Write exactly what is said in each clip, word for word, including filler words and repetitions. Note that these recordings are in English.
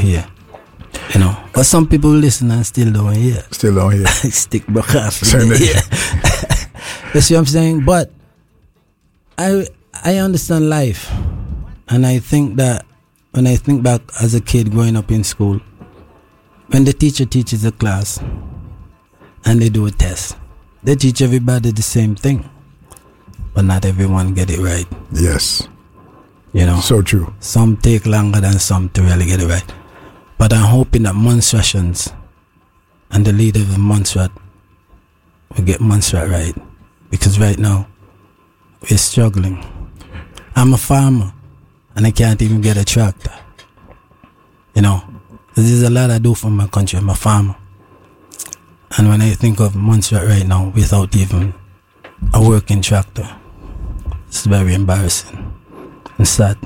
hear. You know, but some people listen and still don't hear. Still don't hear. Stick back off. You see what I'm saying? But I I understand life, and I think that when I think back as a kid growing up in school, when the teacher teaches a class and they do a test, they teach everybody the same thing, but not everyone get it right. Yes. You know, so true. Some take longer than some to really get it right. But I'm hoping that Montserratians and the leader of Montserrat will get Montserrat right, because right now we're struggling. I'm a farmer and I can't even get a tractor. You know, there's a lot I do for my country. I'm a farmer. And when I think of Montserrat right now without even a working tractor, it's very embarrassing and sad.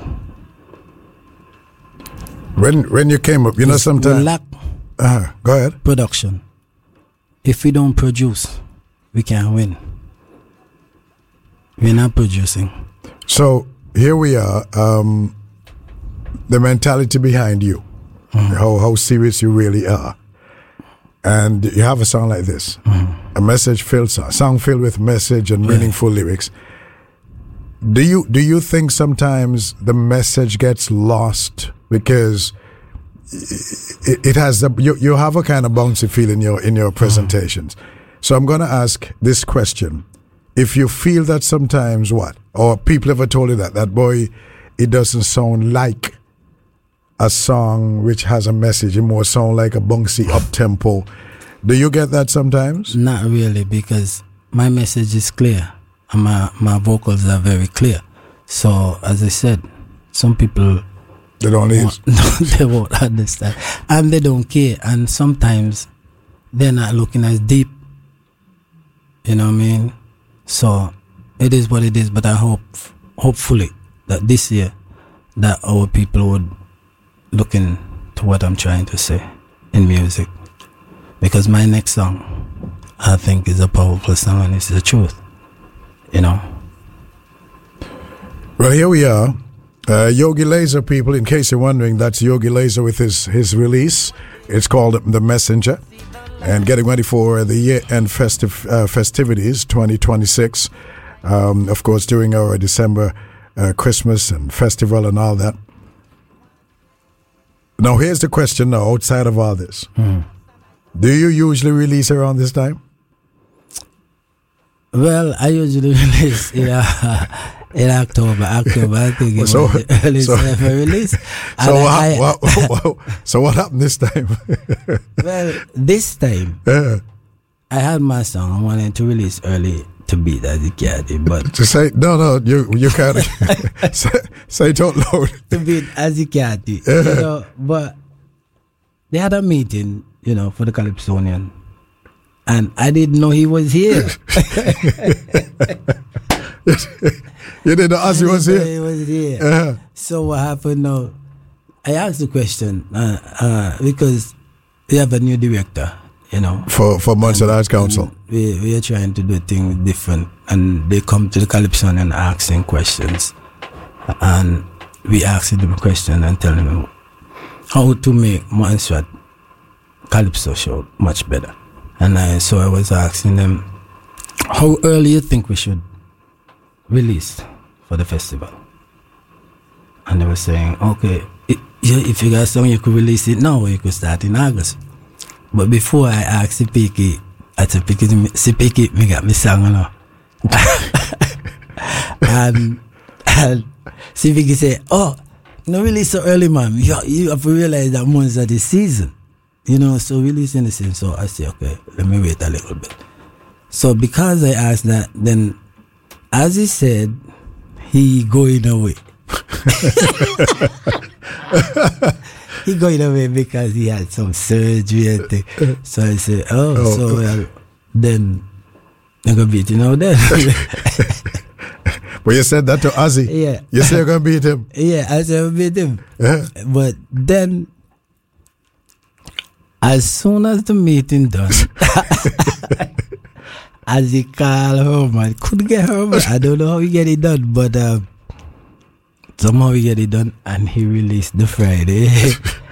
When when you came up, you know, sometimes we lack uh, go ahead. Production. If we don't produce, we can't win. We're not producing. So here we are. Um, the mentality behind you, mm-hmm. how how serious you really are, and you have a song like this, mm-hmm. a message filled song, song filled with message and meaningful yeah. lyrics. Do you do you think sometimes the message gets lost because it, it has a, you you have a kind of bouncy feel in your in your presentations? Mm. So I'm going to ask this question: if you feel that sometimes what, or people ever told you that that boy, it doesn't sound like a song which has a message, it more sound like a bouncy up tempo. Do you get that sometimes? Not really, because my message is clear. And my, my vocals are very clear. So, as I said, some people they don't won't, they won't understand, and they don't care. And sometimes they're not looking as deep. You know what I mean? So it is what it is. But I hope, hopefully, that this year, that our people would look into what I'm trying to say in music, because my next song, I think, is a powerful song, and it's the truth. You know. Well, here we are. Uh, Yogi Laser, people, in case you're wondering, that's Yogi Laser with his, his release. It's called The Messenger. And getting ready for the year-end festive, uh, festivities, twenty twenty-six. Um, of course, during our December uh, Christmas and festival and all that. Now, here's the question now, outside of all this. Mm. Do you usually release around this time? Well, I usually release in, uh, in October. October, I think it so, was the earliest so, ever release. So what, I, what, what, so what happened this time? Well, this time, yeah. I had my song. I wanted to release early to beat Azikati, but to say no, no, you you can't say, say it out loud. To beat Azikati, yeah. You know, but they had a meeting, you know, for the Calypsonian. And I didn't know he was here. You didn't know Ozzy was here? He was here. Uh-huh. So what happened now? I asked the question uh, uh, because we have a new director, you know. For for Montserrat Arts Council. We, we are trying to do things different. And they come to the Calypsonian and asking questions. And we ask them a question and tell them how to make Montserrat Calypso show much better. And I, so I was asking them, how early you think we should release for the festival? And they were saying, okay, it, if you got something, you could release it now, or you could start in August. But before I asked Sipiki, I said, Sipiki, me got me song, you know. and, and Sipiki said, oh, no release so early, man. You, you have to realize that months of the season. You know, so releasing the scene. So I say, okay, let me wait a little bit. So because I asked that, then as he said, he going away. He going away because he had some surgery and thing. So I said, oh, oh so well, then I'm gonna beat him out then. But you said that to Ozzy. Yeah. You said you're gonna beat him. Yeah, I said I'll beat him. Yeah. But then, as soon as the meeting done, as he called Herman, couldn't get Herman. I don't know how he get it done, but um, somehow he get it done, and he released the Friday.